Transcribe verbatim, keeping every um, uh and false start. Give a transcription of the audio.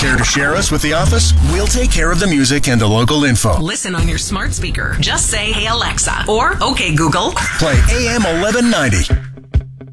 Care to share us with the office? We'll take care of the music and the local info. Listen on your smart speaker. Just say, "Hey Alexa," or "Okay Google." Play A M eleven ninety.